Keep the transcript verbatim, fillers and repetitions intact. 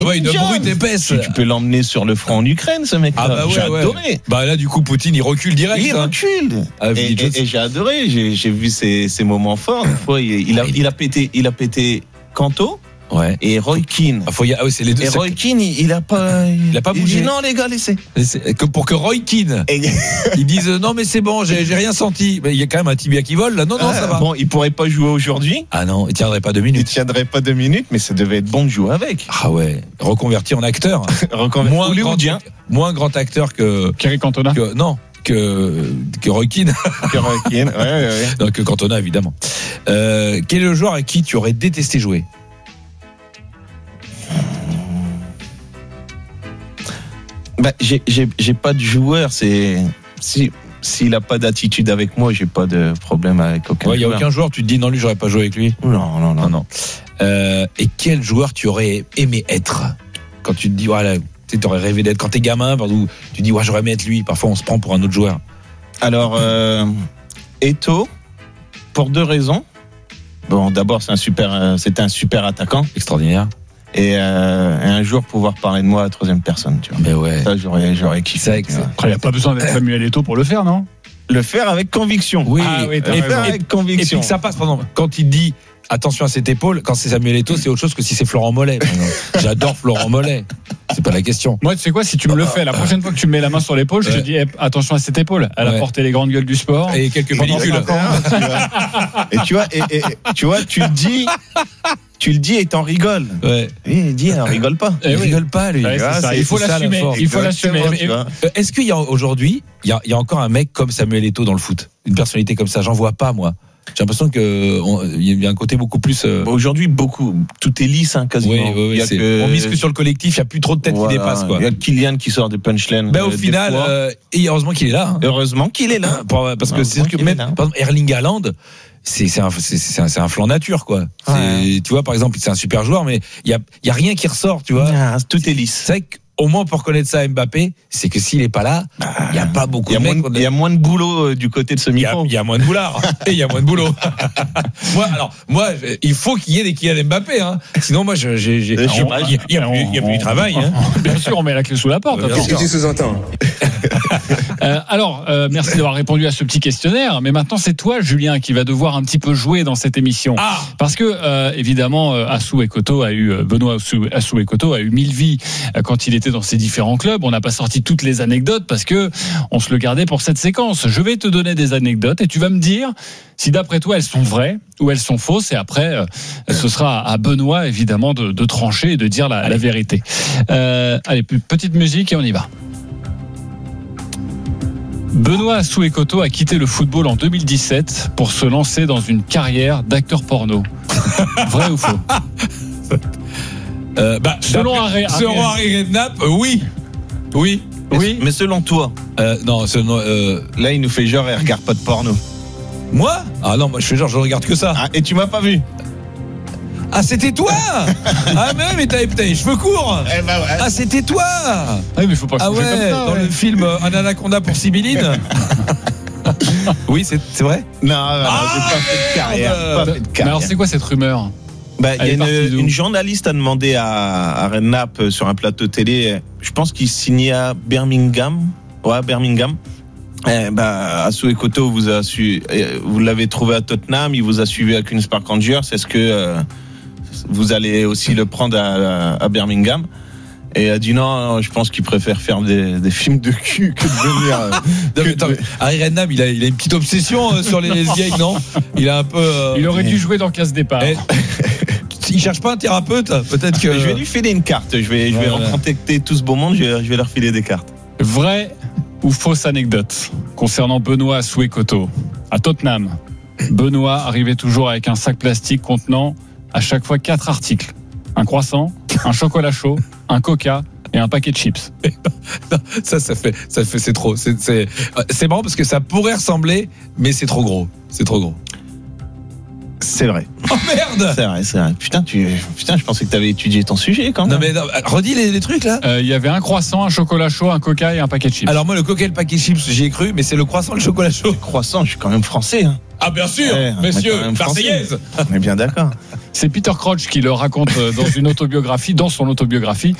Ouais, une brute épaisse. Tu, tu peux l'emmener sur le front en Ukraine, ce mec. Ah bah ouais, j'ai ouais. adoré. Bah là, du coup, Poutine, il recule direct. Il hein. recule. Ah, et, et, et j'ai adoré. J'ai, j'ai vu ses, ses moments forts. Une fois, il, il a, il a pété, il a pété Kanto. Ouais. Et Roy Keane. Ah, faut y... ah oui, c'est les deux. Et Roy Keane, il, il a pas, il a pas bougé. Il dit non les gars, laissez. C'est que pour que Roy Keane, et... ils disent non mais c'est bon, j'ai, j'ai rien senti. Mais il y a quand même un tibia qui vole là. Non non, ah, ça va. Bon, il pourrait pas jouer aujourd'hui. Ah non, il tiendrait pas deux minutes. Il tiendrait pas deux minutes, mais ça devait être bon de jouer avec. Ah ouais, reconverti en acteur. Reconverti moins grand, moins grand acteur que Kerry Cantona. Que, non. Que, que Roy Keane. Que Roy Keane, ouais, ouais, ouais. Non, que Cantona, évidemment. Euh, quel est le joueur à qui tu aurais détesté jouer? Bah, j'ai, j'ai, j'ai pas de joueur. C'est si s'il a pas d'attitude avec moi, j'ai pas de problème avec aucun. Ouais, il y a joueur. aucun joueur. Tu te dis non, lui, j'aurais pas joué avec lui. Non, non, non, non. non. Euh, et quel joueur tu aurais aimé être quand tu te dis voilà, tu aurais rêvé d'être quand t'es gamin, où tu dis ouais, j'aurais aimé être lui. Parfois, on se prend pour un autre joueur. Alors, euh, Eto'o, pour deux raisons. Bon, d'abord, c'est un super, c'était un super attaquant, extraordinaire. Et, euh, et un jour pouvoir parler de moi à la troisième personne, tu vois. Mais ouais. Ça, j'aurais, j'aurais kiffé. Il n'y a pas besoin d'être Samuel Eto'o pour le faire, non? Le faire avec conviction. Oui, ah, oui et, faire avec conviction. Et puis que ça passe, pardon, quand il dit attention à cette épaule, quand c'est Samuel Eto'o, c'est autre chose que si c'est Florent Mollet. J'adore Florent Mollet. C'est pas la question. Moi, tu sais quoi, si tu me le fais, la prochaine fois que tu me mets la main sur l'épaule, je te dis, hey, attention à cette épaule. Elle a ouais. porté les grandes gueules du sport. Et quelques pellicules. Et tu vois, et, et, tu vois, tu le dis, tu le dis et t'en rigoles. Ouais. Oui, il dit, on rigole pas. Il oui. rigole pas, lui. Ouais, ah, ça. Il faut l'assumer. Il faut l'assumer. Est-ce qu'il y a aujourd'hui, il y a, il y a encore un mec comme Samuel Eto'o dans le foot? Une personnalité comme ça, j'en vois pas, moi. J'ai l'impression qu'il y a un côté beaucoup plus. Euh... Bon, aujourd'hui, beaucoup, tout est lisse, hein, quasiment. Oui, oui, oui, il y a que... On mise que sur le collectif, il n'y a plus trop de têtes voilà, qui dépassent, quoi. Il y a Kylian qui sort des punchlines. Ben, au final, euh, et heureusement qu'il est là. Hein. Heureusement qu'il est là. Parce que c'est sûr que même, par exemple, Erling Haaland, c'est, c'est, un, c'est, c'est, un, c'est un flanc nature, quoi. C'est, ouais. Tu vois, par exemple, c'est un super joueur, mais il n'y a, y a rien qui ressort, tu vois. Ah, tout est lisse. C'est vrai qu'au moins, pour connaître ça à Mbappé, c'est que s'il n'est pas là, il bah, n'y a pas beaucoup de mecs. Il y a moins de boulot euh, du côté de ce micro. Il y, y a moins de boulard. Et il y a moins de boulot. moi, alors, moi, il faut qu'il y ait des Kylian Mbappé, hein. Sinon, moi, j'ai, j'ai, il y a plus, il y a plus de travail, hein. Bien sûr, on met la clé sous la porte. Qu'est-ce que tu sous-entends? euh, alors, euh, merci d'avoir répondu à ce petit questionnaire. Mais maintenant, c'est toi, Julien, qui va devoir un petit peu jouer dans cette émission. Ah. Parce que, euh, évidemment, Assou Ekoto a eu, Benoît Assou Ekoto a eu mille vies quand il était dans ses différents clubs. On n'a pas sorti toutes les anecdotes parce que on se le gardait pour cette séquence. Je vais te donner des anecdotes et tu vas me dire si d'après toi elles sont vraies ou elles sont fausses. Et après, euh, ce sera à Benoît, évidemment, de, de trancher et de dire la, la vérité. Euh, allez, petite musique et on y va. Benoît Assou Ekoto a quitté le football en deux mille dix-sept pour se lancer dans une carrière d'acteur porno. Vrai ou faux? euh, bah, Selon Harry, selon Harry Redknapp, euh, oui. Oui. Mais, oui. Mais selon toi euh, Non, selon, euh... là, il nous fait genre, il regarde pas de porno. Moi? Ah non, moi je fais genre, je regarde que ça. Ah, et tu m'as pas vu? Ah, c'était toi. Ah, mais, mais t'avais, t'avais les cheveux courts. Eh ben ouais. Ah, c'était toi. Ah, mais faut pas ah ouais, comme ça, dans ouais. le film Un anaconda pour Sibylline. Oui, c'est, c'est vrai. Non, non, non ah, j'ai pas fait de carrière. Pas fait de carrière. Mais alors, c'est quoi cette rumeur? Bah, il y a une, une journaliste a demandé à, à Redknapp sur un plateau télé. Je pense qu'il signait à Birmingham. Ouais, Birmingham. Eh bah, Assou Ekoto vous a su, vous l'avez trouvé à Tottenham. Il vous a suivi à Queen's Park Rangers. Est-ce que euh, vous allez aussi le prendre à, à Birmingham? Et elle a dit non, je pense qu'il préfère faire des, des films de cul que de venir. Euh, non, mais attends, de... Harry Redknapp, il a, il a une petite obsession euh, sur les lesbiennes, non? Il a un peu. Euh... Il aurait dû jouer dans Casse Départ. Et... il cherche pas un thérapeute, peut-être que. Je vais lui filer une carte. Je vais, je vais voilà. recontacter tout ce beau monde. Je vais, je vais leur filer des cartes. Vrai ou fausse anecdote concernant Benoît Assou Ekoto à Tottenham? Benoît arrivait toujours avec un sac plastique contenant à chaque fois quatre articles. Un croissant, un chocolat chaud, un coca et un paquet de chips. Non, ça, ça fait, ça fait, c'est trop. C'est, c'est, c'est marrant parce que ça pourrait ressembler, mais c'est trop gros. C'est trop gros. C'est vrai. Oh merde! C'est vrai, c'est vrai. Putain, tu, putain, je pensais que t'avais étudié ton sujet quand même. Non mais non, redis les, les trucs là. Il euh, y avait un croissant, un chocolat chaud, un coca et un paquet de chips. Alors moi, le coca et le paquet de chips, j'y ai cru, mais c'est le croissant, le chocolat chaud. Le croissant, je suis quand même français. Hein. Ah bien sûr, Ouais, messieurs, on est quand même Marseillaise. On est bien d'accord. C'est Peter Crouch qui le raconte dans une autobiographie, dans son autobiographie.